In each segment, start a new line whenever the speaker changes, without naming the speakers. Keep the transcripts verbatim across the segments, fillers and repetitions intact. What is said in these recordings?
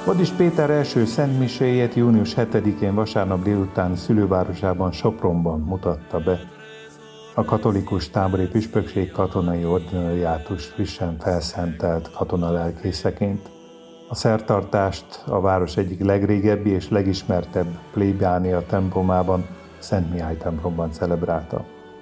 Vadis Péter első szentmiséjét június hetedikén vasárnap délután szülővárosában, Sopronban mutatta be. A katolikus tábori püspökség katonai ordinariátus frissen felszentelt katonalelkészeként. A szertartást a város egyik legrégebbi és legismertebb plébánia templomában, Szent Mihály templomban celebrálta.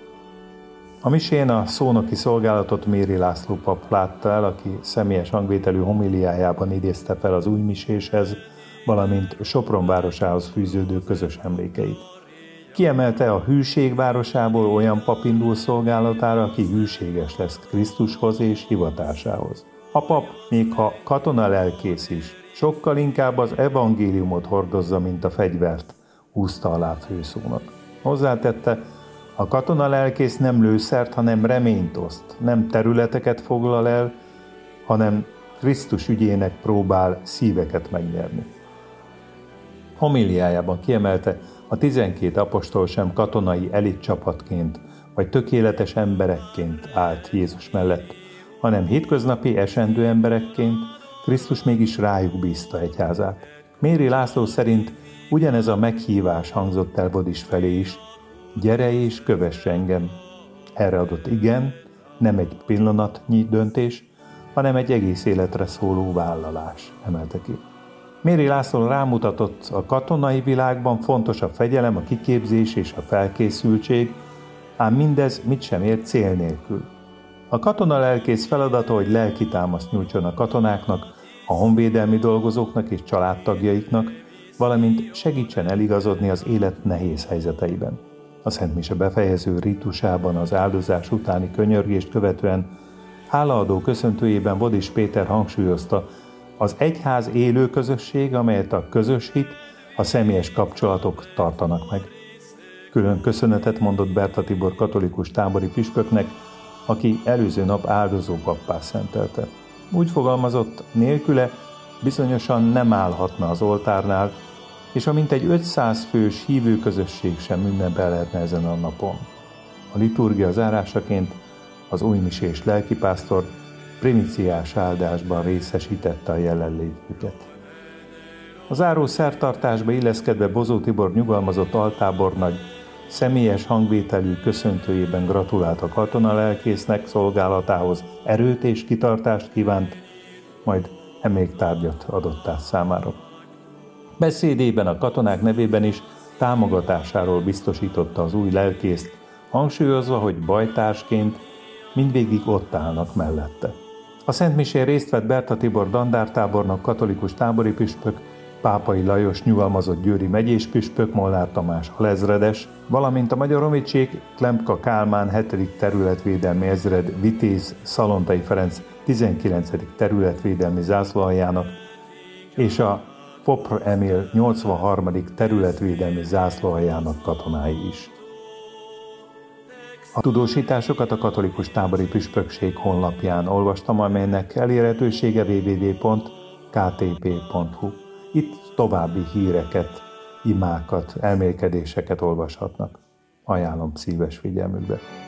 A misén a szónoki szolgálatot Méri László pap látta el, aki személyes hangvételű homiliájában idézte fel az újmiséshez, valamint Sopron városához fűződő közös emlékeit. Kiemelte a hűség városából olyan pap indul szolgálatára, aki hűséges lesz Krisztushoz és hivatásához. A pap, még ha katonalelkész is, sokkal inkább az evangéliumot hordozza, mint a fegyvert, húzta alá főszónak. Hozzátette, a katonalelkész nem lőszert, hanem reményt oszt, nem területeket foglal el, hanem Krisztus ügyének próbál szíveket megnyerni. Homiliájában kiemelte, a tizenkét apostol sem katonai elitcsapatként vagy tökéletes emberekként állt Jézus mellett, hanem hétköznapi esendő emberekként, Krisztus mégis rájuk bízta egyházát. Méri László szerint ugyanez a meghívás hangzott el Vadis felé is, gyere és kövess engem. Erre adott igen, nem egy pillanatnyi döntés, hanem egy egész életre szóló vállalás, emelte ki. Méri László rámutatott, a katonai világban fontos a fegyelem, a kiképzés és a felkészültség, ám mindez mit sem ér cél nélkül. A katonalelkész feladata, hogy lelki támaszt nyújtson a katonáknak, a honvédelmi dolgozóknak és családtagjaiknak, valamint segítsen eligazodni az élet nehéz helyzeteiben. A szentmise befejező ritusában az áldozás utáni könyörgést követően hálaadó köszöntőjében Vadis Péter hangsúlyozta, az egyház élő közösség, amelyet a közös hit, a személyes kapcsolatok tartanak meg. Külön köszönetet mondott Berta Tibor katolikus tábori püspöknek, aki előző nap áldozó pappá szentelte. Úgy fogalmazott, nélküle bizonyosan nem állhatna az oltárnál, és a mintegy ötszáz fős hívőközösség sem ünnepelhetne ezen a napon. A liturgia zárásaként az újmisés lelkipásztor primiciás áldásban részesítette a jelenlévőket. A záró szertartásba illeszkedve Bozó Tibor nyugalmazott altábornagy személyes hangvételű köszöntőjében gratulált a katonalelkésznek szolgálatához, erőt és kitartást kívánt, majd emléktárgyat adott át számára. Beszédében a katonák nevében is támogatásáról biztosította az új lelkészt, hangsúlyozva, hogy bajtársként mindvégig ott állnak mellette. A szentmisén részt vett Berta Tibor dandártábornok, katolikus tábori püspök, Pápai Lajos nyugalmazott győri megyés püspök, Molnár Tamás alezredes, valamint a Magyar Honvédség Klemka Kálmán hetedik területvédelmi ezred vitéz Szalontai Ferenc tizenkilencedik területvédelmi zászlóaljának és a Popr Emil nyolcvanharmadik területvédelmi zászlóaljának katonái is. A tudósításokat a katolikus tábori püspökség honlapján olvastam, amelynek elérhetősége double-u double-u double-u pont k t p pont h u. Itt további híreket, imákat, elmélkedéseket olvashatnak. Ajánlom szíves figyelmükbe.